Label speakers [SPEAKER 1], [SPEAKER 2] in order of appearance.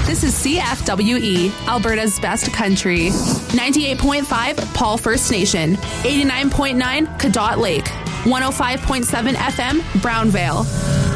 [SPEAKER 1] This is CFWE, Alberta's best country. 98.5 Paul First Nation, 89.9 Cadott Lake, 105.7 FM Brownvale.